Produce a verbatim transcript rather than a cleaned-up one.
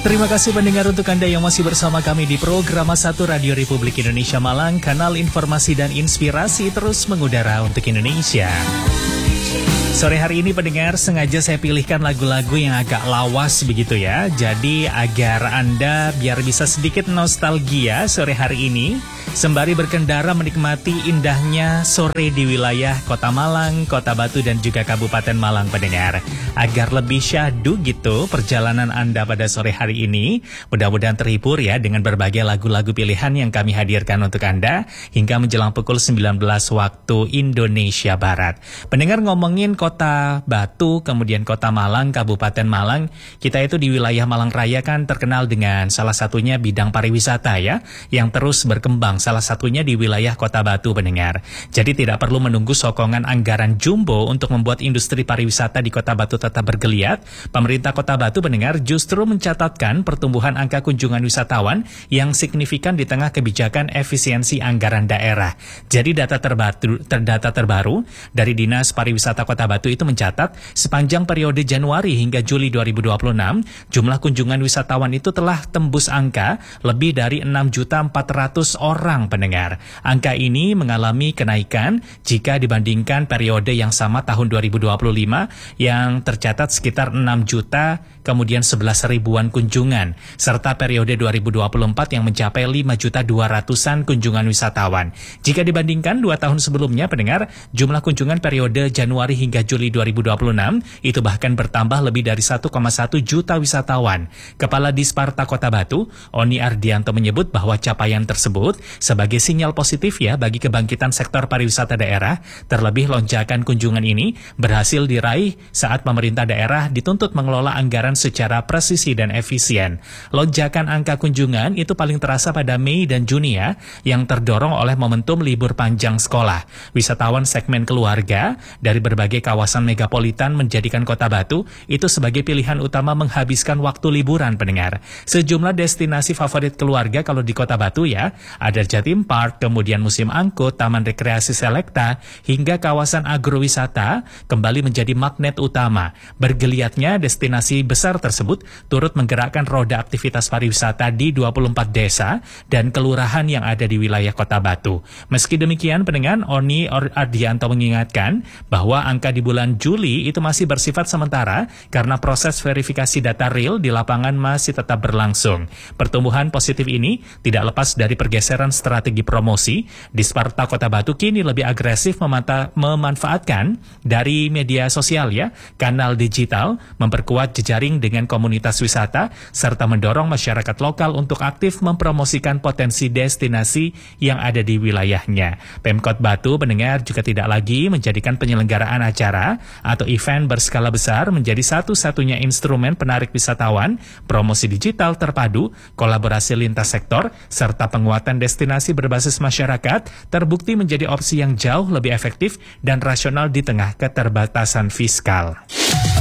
Terima kasih pendengar untuk Anda yang masih bersama kami di program satu Radio Republik Indonesia Malang, kanal informasi dan inspirasi terus mengudara untuk Indonesia. Sore hari ini pendengar, sengaja saya pilihkan lagu-lagu yang agak lawas begitu ya. Jadi agar Anda biar bisa sedikit nostalgia sore hari ini, sembari berkendara menikmati indahnya sore di wilayah Kota Malang, Kota Batu dan juga Kabupaten Malang pendengar. Agar lebih syahdu gitu perjalanan Anda pada sore hari ini, mudah-mudahan terhibur ya dengan berbagai lagu-lagu pilihan yang kami hadirkan untuk Anda hingga menjelang pukul sembilan belas waktu Indonesia Barat. Pendengar, ngomongin Kota Batu, kemudian Kota Malang, Kabupaten Malang, kita itu di wilayah Malang Raya kan terkenal dengan salah satunya bidang pariwisata ya, yang terus berkembang, salah satunya di wilayah Kota Batu pendengar. Jadi tidak perlu menunggu sokongan anggaran jumbo untuk membuat industri pariwisata di Kota Batu tetap bergeliat. Pemerintah Kota Batu pendengar justru mencatatkan pertumbuhan angka kunjungan wisatawan yang signifikan di tengah kebijakan efisiensi anggaran daerah. Jadi data terbaru, terdata terbaru dari Dinas Pariwisata Kota Batu itu mencatat sepanjang periode Januari hingga Juli dua ribu dua puluh enam, jumlah kunjungan wisatawan itu telah tembus angka lebih dari enam juta empat ratus orang pendengar. Angka ini mengalami kenaikan jika dibandingkan periode yang sama tahun dua ribu dua puluh lima yang tercatat sekitar enam juta kemudian sebelas ribuan kunjungan, serta periode dua ribu dua puluh empat yang mencapai lima juta dua ratusan kunjungan wisatawan. Jika dibandingkan dua tahun sebelumnya pendengar, jumlah kunjungan periode Januari hingga Juli dua ribu dua puluh enam itu bahkan bertambah lebih dari satu koma satu juta wisatawan. Kepala Disparta Kota Batu, Oni Ardianto menyebut bahwa capaian tersebut sebagai sinyal positif ya bagi kebangkitan sektor pariwisata daerah. Terlebih lonjakan kunjungan ini berhasil diraih saat pemerintah daerah dituntut mengelola anggaran secara presisi dan efisien. Lonjakan angka kunjungan itu paling terasa pada Mei dan Juni ya, yang terdorong oleh momentum libur panjang sekolah. Wisatawan segmen keluarga dari berbagai kawasan megapolitan menjadikan Kota Batu itu sebagai pilihan utama menghabiskan waktu liburan pendengar. Sejumlah destinasi favorit keluarga kalau di Kota Batu ya, ada Jatim Park, kemudian Museum Angkut, Taman Rekreasi Selekta, hingga kawasan agrowisata kembali menjadi magnet utama. Bergeliatnya destinasi besar tersebut turut menggerakkan roda aktivitas pariwisata di dua puluh empat desa dan kelurahan yang ada di wilayah Kota Batu. Meski demikian pendengar, Oni Ardianto mengingatkan bahwa angka di bulan Juli itu masih bersifat sementara karena proses verifikasi data real di lapangan masih tetap berlangsung. Pertumbuhan positif ini tidak lepas dari pergeseran strategi promosi. Disparta Kota Batu kini lebih agresif memata- memanfaatkan dari media sosial ya, kanal digital, memperkuat jejaring dengan komunitas wisata, serta mendorong masyarakat lokal untuk aktif mempromosikan potensi destinasi yang ada di wilayahnya. Pemkot Batu pendengar juga tidak lagi menjadikan penyelenggaraan acara atau event berskala besar menjadi satu-satunya instrumen penarik wisatawan. Promosi digital terpadu, kolaborasi lintas sektor, serta penguatan destinasi berbasis masyarakat terbukti menjadi opsi yang jauh lebih efektif dan rasional di tengah keterbatasan fiskal.